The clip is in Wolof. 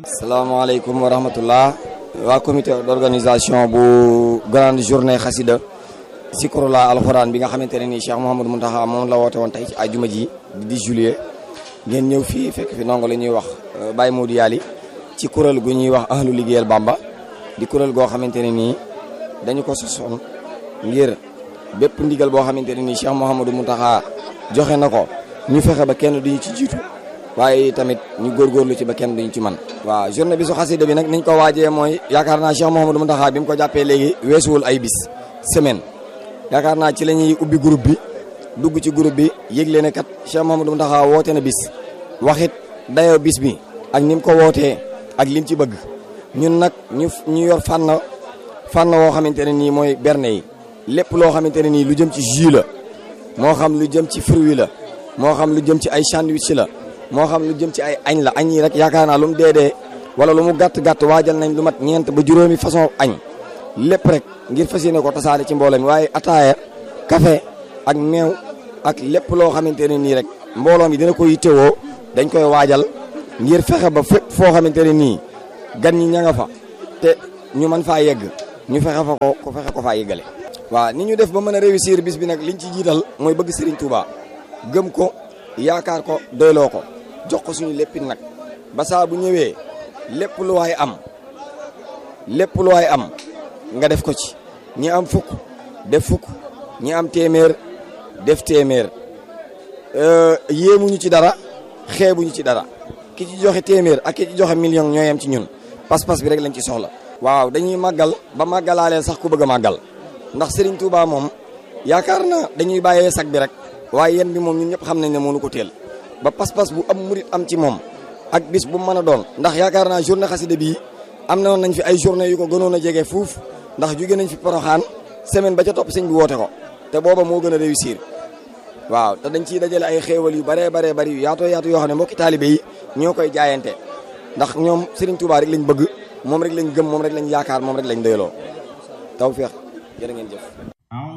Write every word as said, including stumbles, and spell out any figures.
salaamaaleykum wa rahmatullah waa comité d'organisation bu grande journée xasida Zikroulahi alxuraan bi nga xamante ne nii Cheikh Mouhamadou Mountakha moom la woote woon tey ci àjjuma ji di dix juillet ngeen ñëw fii fekk fi ndongo la ñuy wax Baye Modou Yali ci kuréel gu ñuy wax ahlu liggéeyal Bamba di kuréel goo xamante ne nii dañu ko sosoon ngir bépp ndigal boo xamante ne nii Cheikh Mouhamadou Mountakha joxe na ko ñu fexe ba kenn duñu ci jiitu waaye tamit ñu góorgóorlu ci ba kenn duñu ci man waaw journée bi su xasida bi nag niñ ko waajee mooy yaakaar naa Cheikh Mouhamadou Mountakha bi mu ko jàppee léegi weesuwul ay bis semaine yaakaar naa ci la ñuy ubbi groupe bi dugg ci groupe bi yëgle ne kat Cheikh Mouhamadou Mountakha woote na bis waxit dayoo bis bi ak ni mu ko wootee ak lim ci bëgg ñun nag ñu ñu yor fànn fànn woo xamante ne nii mooy berne yi lépp loo xamante ne nii lu jëm ci jus la moo xam lu jëm ci fruit la moo xam lu jëm ci ay sandwich la moo xam lu jëm ci ay añ la añ yi rek yaakaar naa lu mu dee dee wala lu mu gàtt gàtt waajal nañ lu mat ñeent ba juróomi façon añ lépp rek ngir fas yéene ko tasaare ci mbooloo mi waaye ataaya café ak meew ak lépp loo xamante ne nii rek mbooloo mi dina ko yittewoo dañ koy waajal ngir fexe ba fépp foo xamante ne nii gan ñi ña nga fa te ñu mën faa yegg ñu fexe fa ko ko fexe ko faa yeggale. waaw ni ñu def ba mën a réussir bis bi nag liñ ci jiital mooy bëgg Serigne Touba gëm ko yaakaar ko doyloo ko jox ko suñu léppit nag ba saa bu ñëwee lépp lu waay am lépp lu waay am nga def ko ci ñi am fukk def fukk ñi am téeméer def téeméer yéemuñu ci dara xeebuñu ci dara ki ci joxe téeméer ak ki ci joxe million ñoo yem ci ñun pas-pas bi rek lañ ci soxla. waaw dañuy màggal ba màggalaaleel sax ku bëgg a màggal ndax Serigne Touba moom yaakaar na dañuy bàyyee sag bi rek waaye yéen bi moom ñun ñëpp xam nañ ne mënu ko teel ba pas-pas bu am murit am ci moom ak bis bu mën a doon ndax yaakaar naa journée xasida bii am na woon nañ fi ay journée yu ko gënoon a jege fuuf ndax jóge nañ fi Poroxaan semaine ba ca topp sëñ bi woote ko te booba moo gën a réussir waaw te dañ ciy dajale ay xéewal yu baree baree bari yu yaatoo yaatu yoo xam ne mbokki taalibe yi ñoo koy jaayante ndax ñoom Serigne Touba rek lañ bëgg moom rek lañ gëm moom rek lañ yaakaar moom rek lañ doyloo tawfeex jërë ngeen jëf